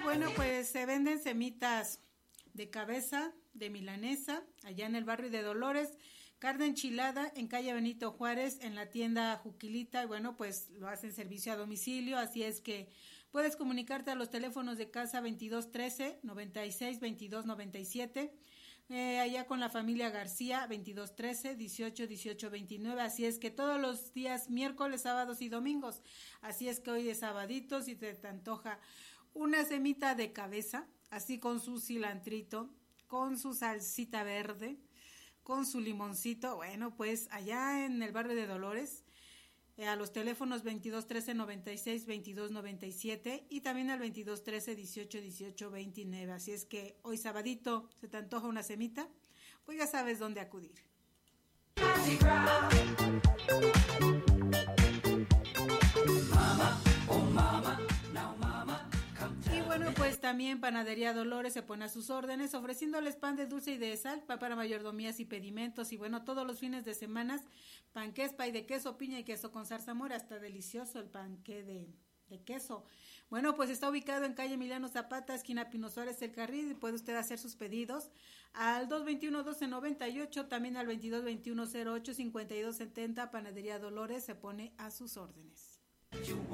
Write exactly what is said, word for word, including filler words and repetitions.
bueno, pues se venden semitas de cabeza, de milanesa, allá en el barrio de Dolores, carne enchilada en calle Benito Juárez, en la tienda Juquilita, y bueno, pues lo hacen servicio a domicilio, así es que puedes comunicarte a los teléfonos de casa veintidós trece, noventa y seis, veintidós noventa y siete, eh, allá con la familia García, veintidós trece, dieciocho dieciocho veintinueve, así es que todos los días, miércoles, sábados y domingos, así es que hoy es sabadito, si te, te antoja una semita de cabeza, así con su cilantrito, con su salsita verde, con su limoncito, bueno, pues allá en el barrio de Dolores, eh, a los teléfonos veintidós trece, noventa y seis, veintidós noventa y siete y también al veintidós trece, dieciocho dieciocho veintinueve, así es que hoy sabadito se te antoja una semita, pues ya sabes dónde acudir. Mama, oh mama, now mama. Y bueno, pues también Panadería Dolores se pone a sus órdenes, ofreciéndoles pan de dulce y de sal, pan para mayordomías y pedimentos, y bueno, todos los fines de semana, panqués, pay de queso, piña y queso con zarzamora, está delicioso el panqué de, de queso. Bueno, pues está ubicado en calle Emiliano Zapata, esquina Pino Suárez, El Carril, y puede usted hacer sus pedidos al dos veintiuno, doce noventa y ocho, también al veintidós veintiuno, cero ocho, cincuenta y dos setenta, Panadería Dolores se pone a sus órdenes.